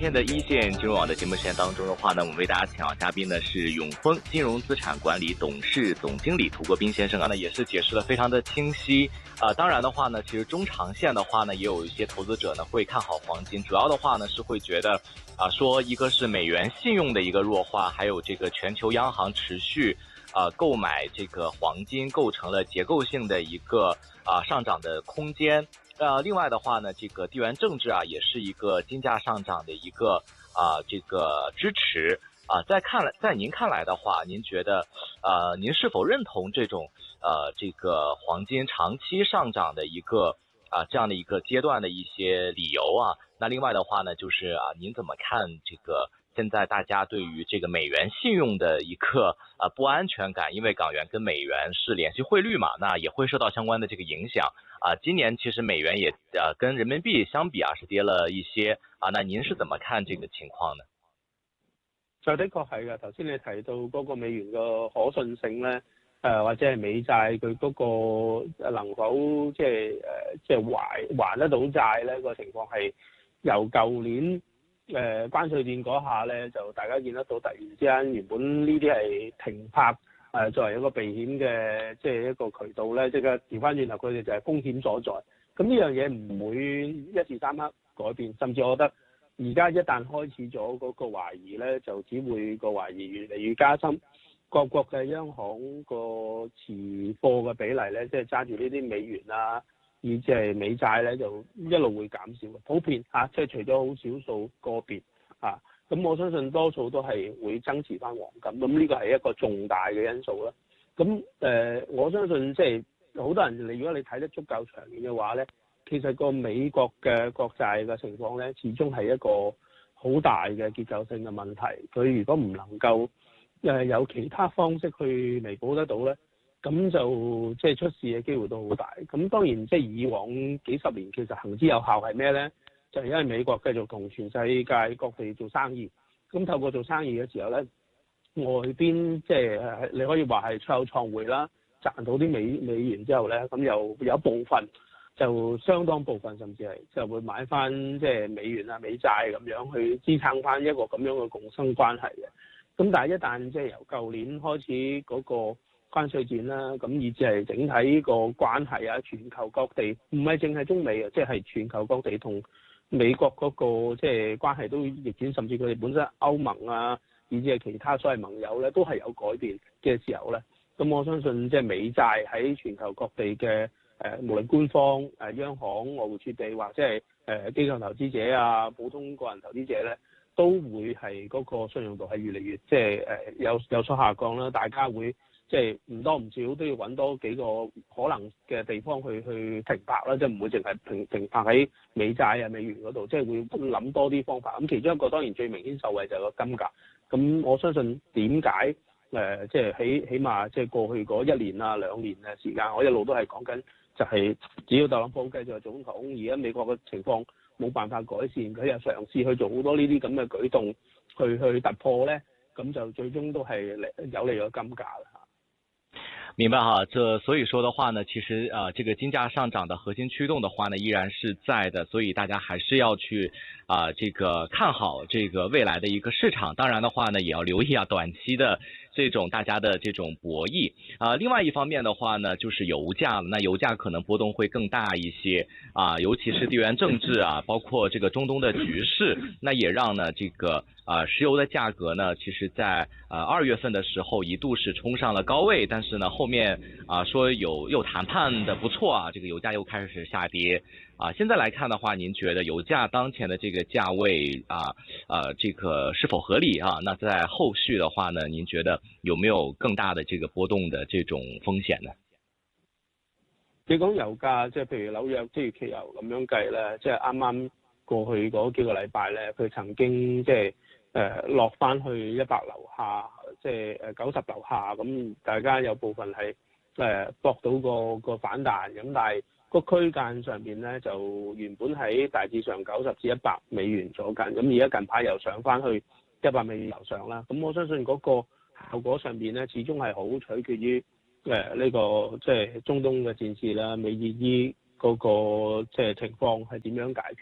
天的一线金融网的节目时间当中的话呢，我们为大家请到嘉宾呢是永丰金融资产管理董事总经理涂国斌先生啊，那也是解释的非常的清晰当然的话呢，其实中长线的话呢，也有一些投资者呢会看好黄金，主要的话呢是会觉得说一个是美元信用的一个弱化，还有这个全球央行持续购买这个黄金构成了结构性的一个上涨的空间。另外的话呢，这个地缘政治也是一个金价上涨的一个这个支持在您看来的话，您觉得您是否认同这种这个黄金长期上涨的一个这样的一个阶段的一些理由那另外的话呢，就是您怎么看这个现在大家对于这个美元信用的一个不安全感，因为港元跟美元是联系汇率嘛，那也会受到相关的这个影响今年其实美元也跟人民币相比是跌了一些那您是怎么看这个情況呢？ 就的確係嘅，頭先你提到嗰個美元嘅可信性咧，或者係美債佢嗰個能否即係還得到債咧個情況係由舊年關稅戰嗰下咧，就大家見得到突然之間原本呢啲係停泊作為一個避險嘅即係一個渠道咧，即係調翻轉頭佢哋就係風險所在。咁呢樣嘢唔會一時三刻改變，甚至我覺得而家一旦開始咗嗰個懷疑咧，就只會個懷疑越嚟越加深。各國嘅央行個持貨嘅比例咧，即係揸住呢啲美元以至係美債咧，就一路會減少。普遍即係除咗好少數個別咁我相信多數都係會增持翻黃金。咁呢個係一個重大嘅因素啦。咁我相信即係好多人如果你睇得足夠長遠嘅話咧，其實個美國嘅國債嘅情況咧，始終係一個好大嘅結構性嘅問題。佢如果唔能夠有其他方式去彌補得到咧，咁就即係出事嘅機會都好大。咁當然即係以往幾十年其實行之有效係咩咧？就係因為美國繼續同全世界各地做生意，咁透過做生意嘅時候咧，外邊即係你可以話係出口創匯啦，賺到啲美元之後咧，咁有一部分就相當部分甚至係就會買翻即係美元美債咁樣去支撐翻一個咁樣嘅共生關係嘅。咁但係一旦即係由舊年開始嗰個關稅戰啦，咁以至係整體個關係全球各地唔係淨係中美即係全球各地同美國嗰個即係關係都逆轉，甚至佢哋本身歐盟以至係其他所謂盟友咧，都係有改變嘅時候咧，咁我相信即係美債喺全球各地嘅無論官方、央行、外匯儲備或者係機構投資者普通個人投資者咧，都會係嗰個信用度係越嚟越即係有所下降啦。大家會即係唔多唔少都要揾多幾個可能嘅地方去停泊啦，即係唔會淨係停泊喺美債美元嗰度，即係會諗多啲方法。咁其中一個當然最明顯受惠就係個金價。咁我相信點解即係起碼即係過去嗰1年2年嘅時間，我一路都係講緊就係只要特朗普繼續係總統，而家美國嘅情況冇辦法改善，佢又嘗試去做好多呢啲咁嘅舉動去突破咧，咁就最終都係有利咗金價啦。 明白这所以说的话呢，其实这个金价上涨的核心驱动的话呢，依然是在的，所以大家还是要去这个看好这个未来的一个市场。当然的话呢，也要留意短期的这种大家的这种博弈另外一方面的话呢，就是油价，那油价可能波动会更大一些尤其是地缘政治包括这个中东的局势，那也让呢这个石油的价格呢，其实在2月份的时候一度是冲上了高位，但是呢后面说又谈判的不错这个油价又开始下跌现在来看的话，您觉得油价当前的这个价位这个是否合理那在后续的话呢，您觉得有沒有更大的這個波動的這種風險呢？ 你講油價，即係譬如紐約即係期油咁樣計咧，即係啱啱過去嗰幾個禮拜咧，佢曾經即係落翻去100樓下，即係90樓下，咁大家有部分係搏到個反彈，咁但係個區間上邊咧就原本喺大致上90至100美元左近，咁而家近排又上翻去100美元樓上啦，咁我相信嗰個效果上邊咧，始終係好取決於呢個即係中東嘅戰事啦，美伊嗰個即係情況係點樣解決。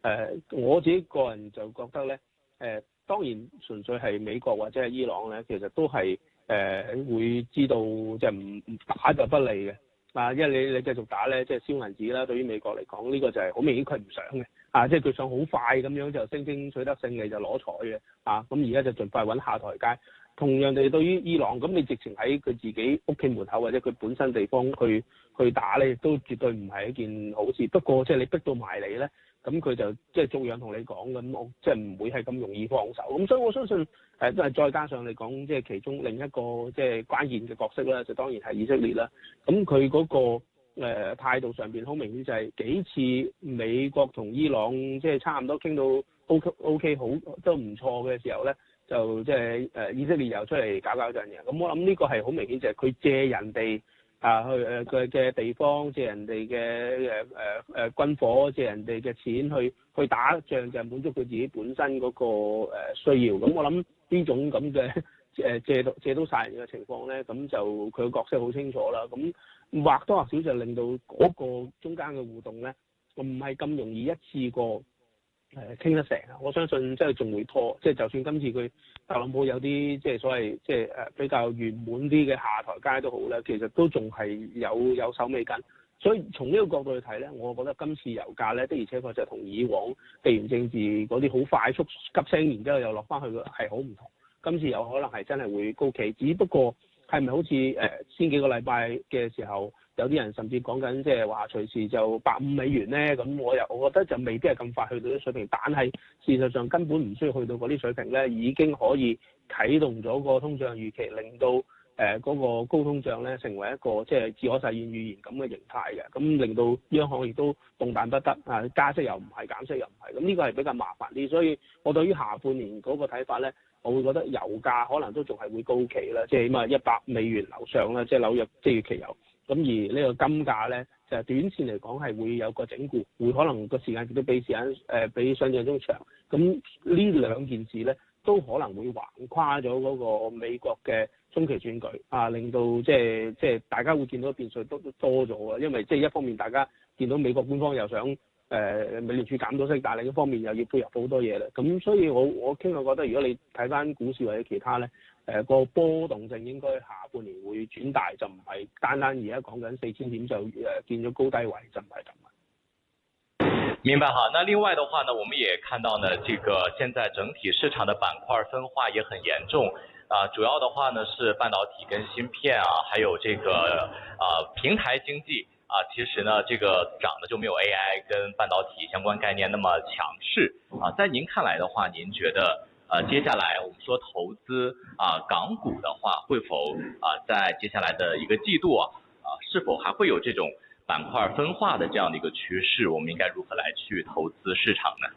我自己個人就覺得咧，當然純粹係美國或者係伊朗咧，其實都係會知道即係唔打就不利嘅。因為你繼續打咧，即係燒銀紙啦。對於美國嚟講，呢個就係好明顯佢唔想嘅。即係佢想好快咁樣就聲稱取得勝利就攞彩嘅。咁而家就盡快揾下台階。同樣地，對於伊朗，咁你直情喺佢自己屋企門口或者佢本身地方去打咧，亦都絕對唔係一件好事。不過即係你逼到埋嚟咧，咁佢就即係逐樣同你講咁，我即係唔會係咁容易放手。咁所以我相信都係再加上嚟講，即係其中另一個即係關鍵嘅角色啦，就當然係以色列啦。咁佢嗰個態度上邊好明顯就係幾次美國同伊朗即係差唔多傾到 OK 好都唔錯嘅時候咧，就即係以色列又出嚟搞震嘅。咁我諗呢個係好明顯就係佢借人哋去嘅地方，借人哋嘅軍火，借人哋嘅錢去打仗，就係滿足佢自己本身嗰個需要。咁我諗呢種咁嘅借刀殺人嘅情況咧，咁就佢嘅角色好清楚啦。咁或多或少就令到嗰個中間嘅互動咧，唔係咁容易一次過傾得成啊！我相信即係仲會拖，即係就算今次佢特朗普有啲即係所謂即係比較圓滿啲嘅下台階都好咧，其實都仲係有手尾跟。所以從呢個角度去睇咧，我覺得今次油價咧的而且確就同以往地緣政治嗰啲好快速急升，然之後又落翻去嘅係好唔同。今次有可能係真係會高企，只不過係咪好似先幾個禮拜嘅時候，有啲人甚至講緊即係話隨時就$150咧，咁我覺得就未必係咁快去到啲水平，但係事實上根本唔需要去到嗰啲水平咧，已經可以啟動咗個通脹預期，令到嗰個高通脹咧成為一個即係自我實現預言咁嘅形態嘅，咁令到央行亦都動彈不得加息又唔係，減息又唔係，咁呢個係比較麻煩啲，所以我對於下半年嗰個睇法咧，我會覺得油價可能都仲係會高企啦，即係起碼$100樓上啦，即係紐約即月期油。咁而呢個金價咧，就短線嚟講係會有個整固，會可能個時間亦都比想像中長。咁呢兩件事咧，都可能會橫跨咗嗰個美國嘅中期選舉令到即係大家會見到變數都多咗啊！因為即係一方面大家見到美國官方又想美聯儲減到息，但係另一方面又要配合好多嘢啦。咁所以我傾向覺得，如果你睇翻股市或者其他咧，個波動性應該下半年會轉大，就唔係單單而家講緊4000點就見咗高低位，就唔係咁。 明白哈，那另外的話呢，我們也看到呢，這個現在整體市場的板塊分化也很嚴重主要的話呢是半導體跟芯片還有這個平台經濟其實呢這個漲的就沒有 AI 跟半導體相關概念那麼強勢在您看來的話，您覺得接下來我們說投資港股的話，會否在接下來的一個季度是否還會有這種板塊分化的這樣的一個趨勢，我們應該如何來去投資市場呢？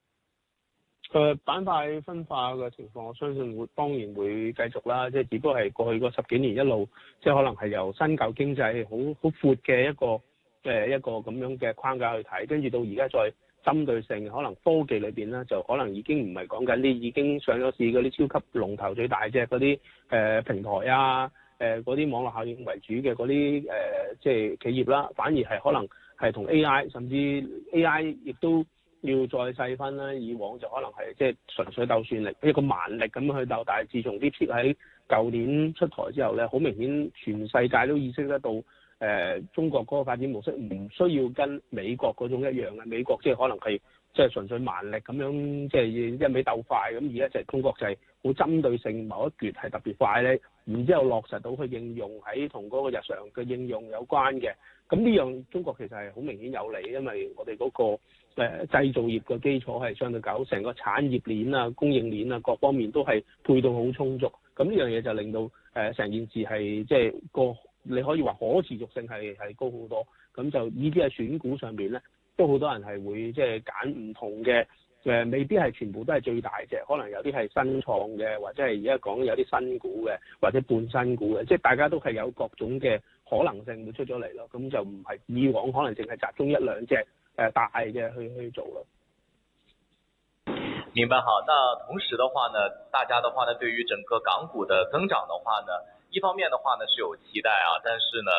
板塊分化嘅情況，我相信當然會繼續啦，即係只不過係過去嗰10幾年一路，即係可能係由新舊經濟好闊嘅一個咁樣嘅框架去睇，跟住到而家再針對性，可能科技裏邊咧就可能已經唔係講緊啲已經上咗市嗰啲超級龍頭最大隻嗰啲平台嗰啲網絡效應為主嘅嗰啲即係企業啦，反而係可能係同 AI 甚至 AI 亦都要再細分啦。以往就可能係即係純粹鬥算力，一個蠻力咁樣去鬥，但係自從DeepSeek喺舊年出台之後咧，好明顯全世界都意識得到中國嗰個發展模式唔需要跟美國嗰種一樣嘅，美國即係可能係即係純粹蠻力咁樣，即係一味鬥快咁。而家就係中國就係好針對性某一橛係特別快咧，然之後落實到去應用喺同嗰個日常嘅應用有關嘅。咁呢樣中國其實係好明顯有利，因為我哋嗰個製造業嘅基礎係相對夠，成個產業鏈供應鏈各方面都係配套好充足。咁呢樣嘢就令到成件事係即係你可以話可持續性係高好多。咁就呢啲喺選股上邊咧，都好多人係會即係揀唔同嘅未必係全部都係最大隻，可能有啲係新創嘅，或者係而家講有啲新股嘅，或者半新股嘅，即係大家都係有各種嘅可能性會出咗嚟咯。咁就唔係以往可能淨係集中一兩隻大嘅去做咯。 明白好，那同時的話呢，大家的話呢，對於整個港股的增長的話呢，一方面的話呢是有期待但是呢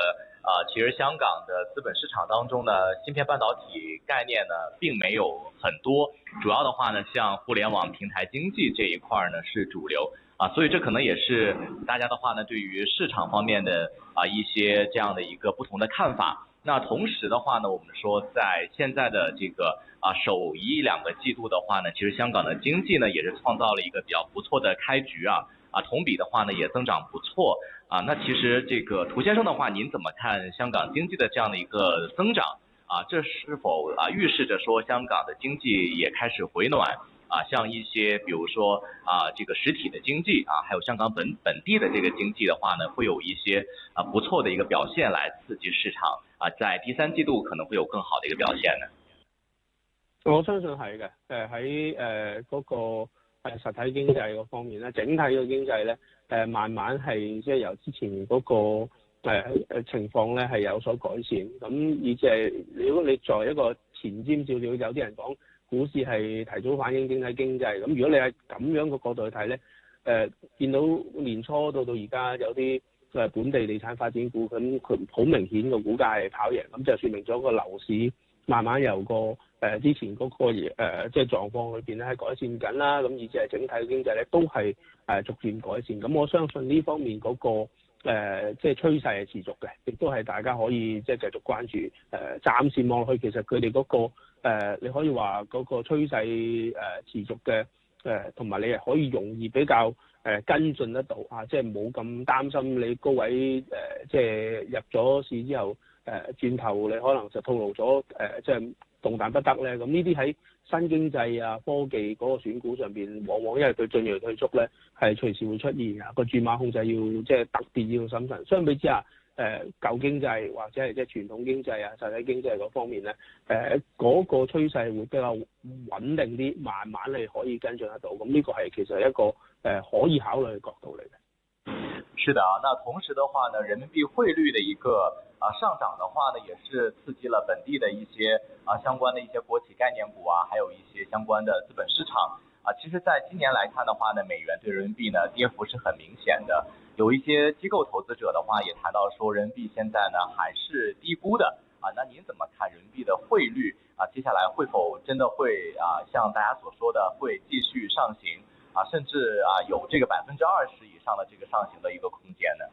其實香港的資本市場當中呢，芯片半導體概念呢並沒有很多，主要的話呢，像互聯網平台經濟這一塊呢是主流所以這可能也是大家的話呢對於市場方面的一些這樣的一個不同的看法。那同時的話呢，我們說在現在的這個首1-2個季度的話呢，其實香港的經濟呢也是創造了一個比較不錯的開局同比的話呢也增長不錯那其實這個涂先生的話，您怎麼看香港經濟的這樣的一個增長這是否預示着說香港的經濟也開始回暖像一些比如說這個實體的經濟還有香港本地的這個經濟的話呢，會有一些不錯的一個表現來刺激市場在第3季度可能會有更好的一個表現呢？ 我相信係嘅，喺嗰個實體經濟嗰方面咧，整體嘅經濟咧，慢慢係即係由之前嗰個情況咧係有所改善。咁以至係如果你作為一個前瞻少少，有啲人講股市係提早反映整體經濟。咁如果你係咁樣嘅角度去睇咧，見到年初到而家有啲本地地產發展股，咁佢好明顯個股價係跑贏，咁就說明咗個樓市慢慢由個之前嗰個即係狀況裏邊咧係改善緊啦。咁以至係整體嘅經濟咧都係逐漸改善。咁我相信呢方面嗰個即係趨勢係持續嘅，亦都係大家可以即係繼續關注。暫時望落去，其實佢哋嗰個你可以話嗰個趨勢持續嘅，同埋你係可以容易比較跟進得到即係冇咁擔心你高位即係入咗市之後轉頭你可能就套路咗即係動彈不得咧。咁呢啲喺新經濟科技嗰個選股上邊，往往因為佢進鋭退縮咧，係隨時會出現個注碼控制要即係特別要審慎。相比之下，舊經濟或者係即係傳統經濟實體經濟嗰方面咧，嗰個趨勢會比較穩定啲，慢慢你可以跟進得到。咁呢個係其實係一個可以考慮嘅角度嚟嘅。 是的那同時的話呢，人民幣匯率的一個上漲的話呢，也是刺激了本地的一些相關的一些國企概念股還有一些相關的資本市場其實在今年來看的話呢，美元對人民幣呢跌幅是很明顯的，有一些機構投資者的話也談到說人民幣現在呢還是低估的那您怎麼看人民幣的匯率接下來會否真的會像大家所說的會繼續上行甚至有這個20%以上的這個上行的一個空間呢？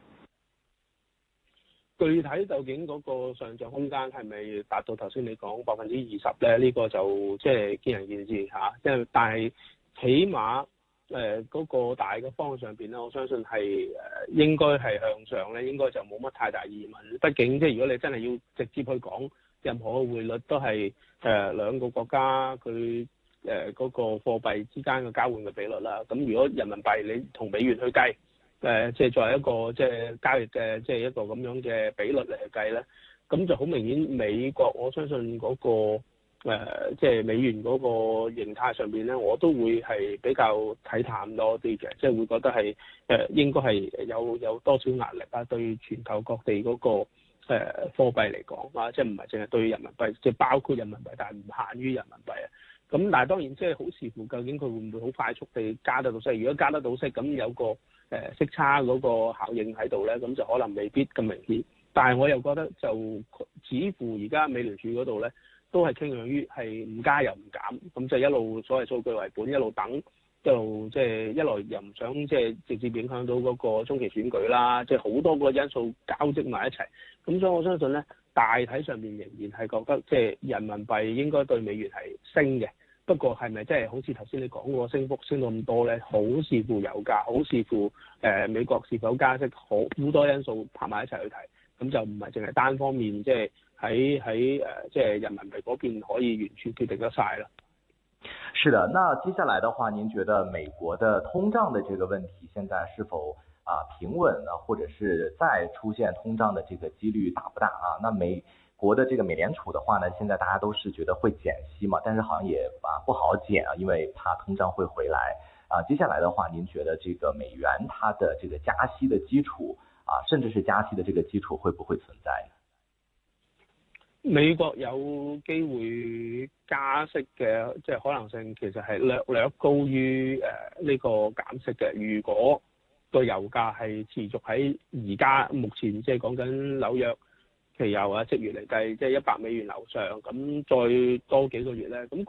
具體究竟嗰個上漲空間係咪達到頭先你講20%咧？呢個就即係見仁見智嚇。因為但係起碼嗰個大嘅方向上邊咧，我相信係應該係向上咧，應該就冇乜太大疑問。畢竟即係如果你真係要直接去講任何嘅匯率，都係兩個國家佢嗰個貨幣之間嘅交換嘅比率啦。咁如果人民幣你同美元去計，即係作為一個即係交易嘅即係一個咁樣嘅比率嚟計咧，咁就好明顯美國我相信嗰個即係美元嗰個形態上邊咧，我都會係比較睇淡多啲嘅，即係會覺得係應該係有多少壓力對全球各地嗰個貨幣嚟講即係唔係淨係對人民幣，即係包括人民幣，但係唔限於人民幣咁但係當然即係好視乎究竟佢會唔會好快速地加得到息。如果加得到息，咁有個息差嗰個效應喺度咧，咁就可能未必咁明顯。但係我又覺得就似乎而家美聯儲嗰度咧，都係傾向於係唔加又唔減，咁就一路所謂數據為本，一路等，一路即係一來又唔想即係直接影響到嗰個中期選舉啦，即係好多個因素交織埋一齊。咁所以我相信咧，大體上面仍然係覺得即係人民幣應該對美元係升嘅。不過係咪真係好似頭先你講嗰個升幅升到咁多咧？好視乎油價，好視乎美國是否加息，好多因素拍埋一齊去睇，咁就唔係淨係單方面即係喺即係人民幣嗰邊可以完全決定得晒啦。 是的，那接下來的話，您覺得美國的通脹的這個問題，現在是否平穩呢？或者是再出現通脹的這個幾率大不大那美國的這個美聯儲的話呢，現在大家都是覺得會減息嘛，但是好像也不好減因為怕通脹會回來接下來的話，您覺得這個美元它的這個加息的基礎甚至是加息的這個基礎會不會存在呢？ 美國有機會加息嘅即係可能性，其實係略高於呢個減息嘅。如果個油價係持續喺而家目前即係講緊紐約期油啊，即月嚟計即係100美元樓上，咁再多幾個月咧，咁